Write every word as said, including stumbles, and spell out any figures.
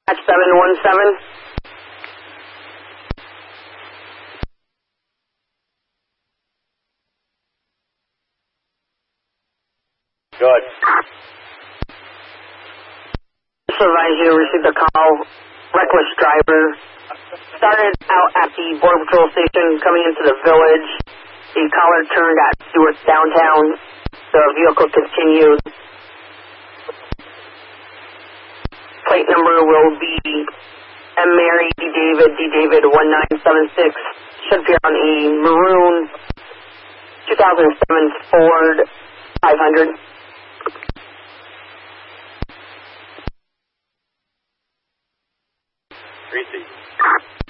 Dispatch seven one seven. Good. Advise you received a call. Reckless driver started out at the Border Patrol station coming into the village. The caller turned at Stewart downtown. The vehicle continued. Plate number will be M. Mary D. David D. David one nine seven six. Should be on a maroon two thousand seven Ford five hundred. Greasy.